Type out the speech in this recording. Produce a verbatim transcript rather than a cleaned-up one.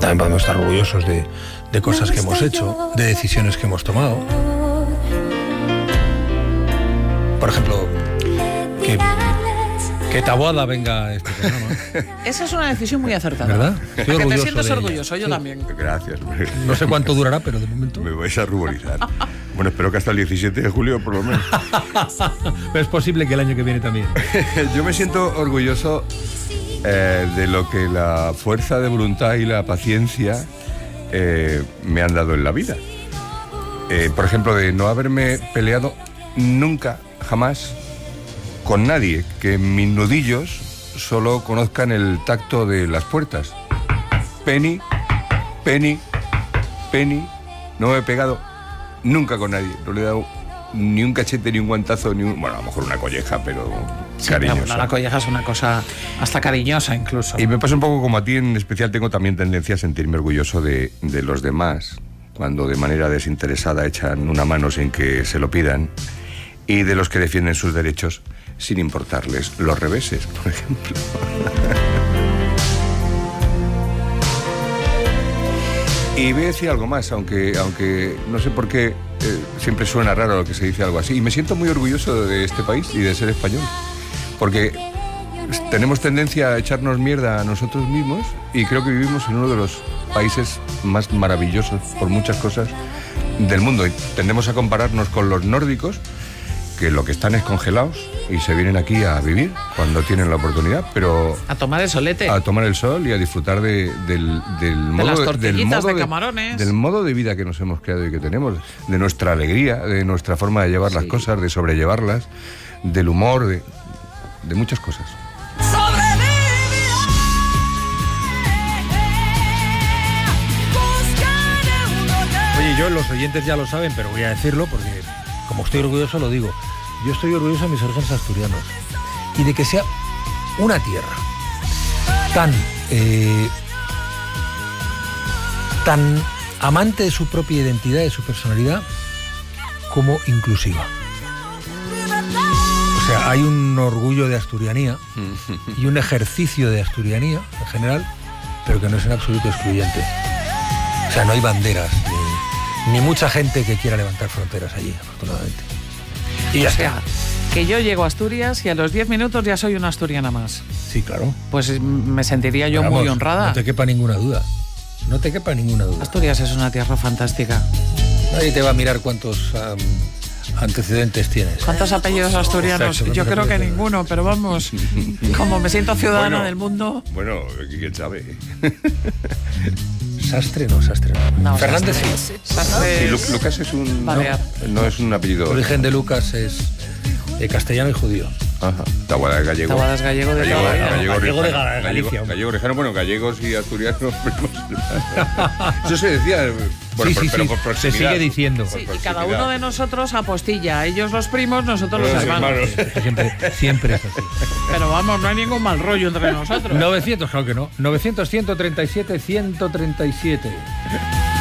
También podemos estar orgullosos de, de cosas que hemos hecho, de decisiones que hemos tomado. Por ejemplo, que, que Taboada venga a este programa. Esa es una decisión muy acertada. ¿Verdad? Estoy que te orgulloso sientes de orgulloso, ella. yo Sí. también. Gracias. No sé cuánto durará, pero de momento... Me vais a ruborizar. Bueno, espero que hasta el diecisiete de julio, por lo menos. Pero es posible que el año que viene también. Yo me siento orgulloso eh, de lo que la fuerza de voluntad y la paciencia eh, me han dado en la vida. Eh, por ejemplo, de no haberme peleado nunca, jamás, con nadie, que mis nudillos solo conozcan el tacto de las puertas. Penny, Penny, Penny, no me he pegado nunca con nadie, no le he dado ni un cachete, ni un guantazo, ni un... Bueno, a lo mejor una colleja, pero Sí, cariñosa. pero, bueno, la colleja es una cosa hasta cariñosa incluso. Y me pasa un poco como a ti, en especial tengo también tendencia a sentirme orgulloso de, de los demás, cuando de manera desinteresada echan una mano sin que se lo pidan, y de los que defienden sus derechos sin importarles los reveses, por ejemplo. Y voy a decir algo más, aunque, aunque no sé por qué eh, siempre suena raro lo que se dice algo así. Y me siento muy orgulloso de este país y de ser español, porque tenemos tendencia a echarnos mierda a nosotros mismos y creo que vivimos en uno de los países más maravillosos por muchas cosas del mundo. Y tendemos a compararnos con los nórdicos, que lo que están es congelados y se vienen aquí a vivir cuando tienen la oportunidad, pero A tomar el solete. a tomar el sol y a disfrutar de, del, del modo las del tortillitas modo de camarones. del modo de vida que nos hemos creado y que tenemos, de nuestra alegría, de nuestra forma de llevar las Sí. cosas, de sobrellevarlas, del humor, de, de muchas cosas. Oye, yo, los oyentes ya lo saben, pero voy a decirlo porque, como estoy orgulloso, lo digo. Yo estoy orgulloso de mis orígenes asturianos y de que sea una tierra tan, eh, tan amante de su propia identidad, de su personalidad, como inclusiva. O sea, hay un orgullo de asturianía y un ejercicio de asturianía en general, pero que no es en absoluto excluyente. O sea, no hay banderas, ni, ni mucha gente que quiera levantar fronteras allí, afortunadamente. Y ya O sea, está. que yo llego a Asturias y a los diez minutos ya soy una asturiana más. Sí, claro. Pues mm, me sentiría yo Vamos, muy honrada. No te quepa ninguna duda. No te quepa ninguna duda. Asturias es una tierra fantástica. Nadie te va a mirar cuántos um, antecedentes tienes. ¿Cuántos apellidos asturianos? Exacto, Yo ¿cuántos creo que apellidos? ninguno, pero vamos, como me siento ciudadana Bueno. del mundo. Bueno, quién sabe. Sastre no, Sastre no. No, Fernández Sastre. sí. Sastre Sí, es- Lu- Lucas es un... Balear. No, no es un apellido... El origen de Lucas es eh, castellano y judío. Ajá. Taboada es gallego. Taboada es gallego de Gallego, toda la vida. gallego, Gallego de riojano. Ga- Galicia, Gallego, hombre. gallego, riojano, bueno, gallegos y asturianos. Eso se decía... Bueno, sí, por- sí, pero sí. por Se proximidad. sigue diciendo. Sí, Por y cada proximidad. uno de nosotros apostilla. Ellos los primos, nosotros los Los hermanos. hermanos. Siempre, siempre es así. Pero vamos, no hay ningún mal rollo entre nosotros. novecientos, claro que no. novecientos, ciento treinta y siete, ciento treinta y siete.